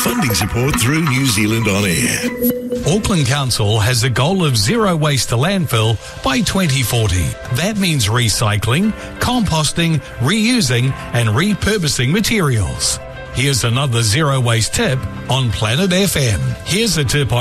Funding support through New Zealand On Air. Auckland Council has a goal of zero waste to landfill by 2040. That means recycling, composting, reusing and repurposing materials. Here's another zero waste tip on Planet FM. Here's a tip on